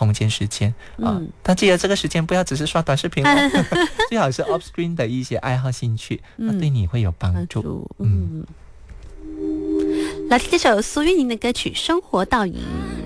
空间时间但记得这个时间不要只是刷短视频最好是 off screen 的一些爱好兴趣对你会有帮助来听这首苏运莹的歌曲《生活倒影》。